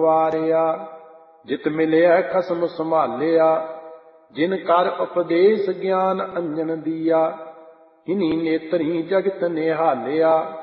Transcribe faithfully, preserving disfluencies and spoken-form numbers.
ਵਾਰਿਆ। ਜਿਤ ਮਿਲਿਆ ਖਸਮ ਸੰਭਾਲਿਆ, ਜਿਨ ਕਰ ਉਪਦੇਸ ਗਿਆਨ ਅੰਜਨ ਦੀਆ। ਇਨੀ ਨੇਤਰੀ ਜਗਤ ਨਿਹਾਲਿਆ,